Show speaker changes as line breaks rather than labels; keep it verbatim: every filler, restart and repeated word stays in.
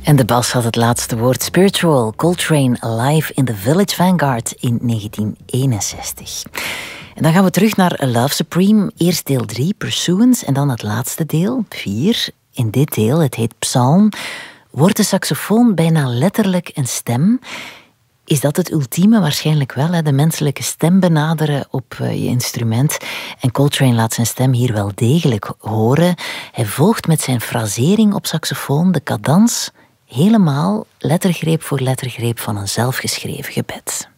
En de bas had het laatste woord. Spiritual, Coltrane live in the Village Vanguard in negentien eenenzestig. En dan gaan we terug naar A Love Supreme. Eerst deel drie, Pursuance, en dan het laatste deel, vier. In dit deel, het heet Psalm, wordt de saxofoon bijna letterlijk een stem. Is dat het ultieme? Waarschijnlijk wel, hè? De menselijke stem benaderen op uh, je instrument. En Coltrane laat zijn stem hier wel degelijk horen. Hij volgt met zijn frasering op saxofoon de cadans helemaal lettergreep voor lettergreep van een zelfgeschreven gebed.